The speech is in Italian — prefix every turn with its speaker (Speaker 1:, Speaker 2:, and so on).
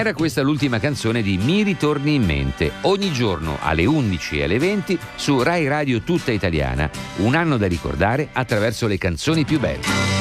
Speaker 1: Era questa l'ultima canzone di Mi ritorni in mente, ogni giorno alle 11 e alle 20 su Rai Radio Tutta Italiana. Un anno da ricordare attraverso le canzoni più belle.